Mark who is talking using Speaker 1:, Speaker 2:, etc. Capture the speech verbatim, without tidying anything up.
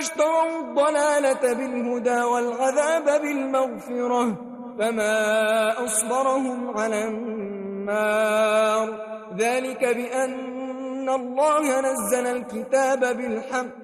Speaker 1: اشتروا الضلالة بالهدى والعذاب بالمغفرة فما أصبرهم على النار ذلك بأن الله نزل الكتاب بالحق